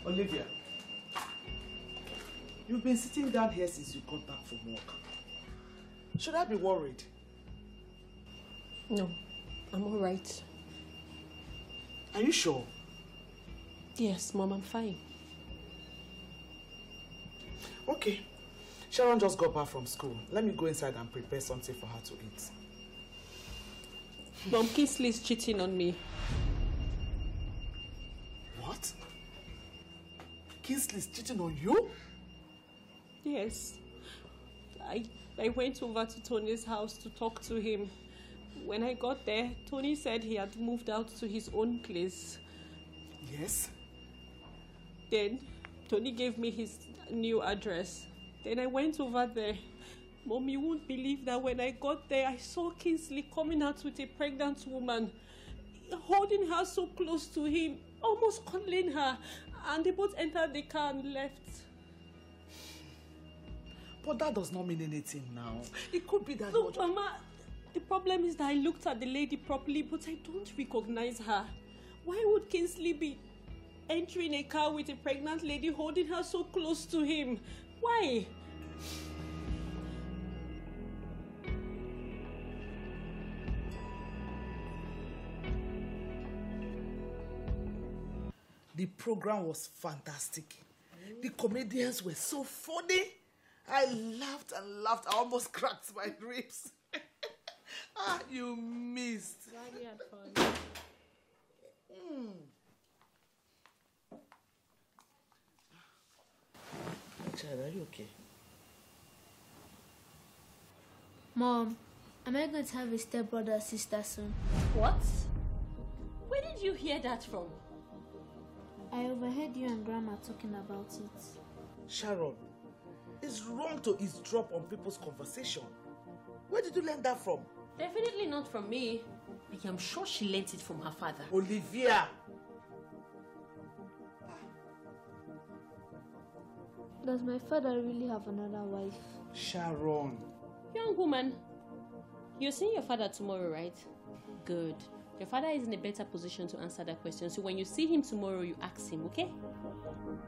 Olivia, you've been sitting down here since you got back from work. Should I be worried? No, I'm all right. Are you sure? Yes, Mom, I'm fine. Okay. Sharon just got back from school. Let me go inside and prepare something for her to eat. Mom, Kingsley's cheating on me. What? Kingsley's cheating on you? Yes. I went over to Tony's house to talk to him. When I got there, Tony said he had moved out to his own place. Yes? Then Tony gave me his new address. Then I went over there. Mom, you won't believe that when I got there, I saw Kingsley coming out with a pregnant woman, holding her so close to him, almost cuddling her, and they both entered the car and left. But that does not mean anything now. It could be that... Look, Mama, the problem is that I looked at the lady properly, but I don't recognize her. Why would Kingsley be entering a car with a pregnant lady, holding her so close to him? Why? The program was fantastic. The comedians were so funny. I laughed and laughed. I almost cracked my ribs. You missed. Glad you had fun. Child, are you okay? Mom, am I going to have a stepbrother or sister soon? What? Where did you hear that from? I overheard you and Grandma talking about it. Sharon, it's wrong to eavesdrop on people's conversation. Where did you learn that from? Definitely not from me. But I'm sure she learnt it from her father. Olivia! Does my father really have another wife? Sharon. Young woman, you're seeing your father tomorrow, right? Good. Your father is in a better position to answer that question. So when you see him tomorrow, you ask him, okay?